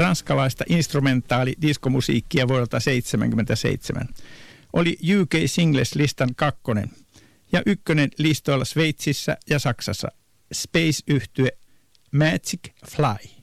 ranskalaista instrumentaali-diskomusiikkia vuodelta 1977. Oli UK Singles-listan 2. ja 1 listoilla Sveitsissä ja Saksassa. Space-yhtye Magic Fly.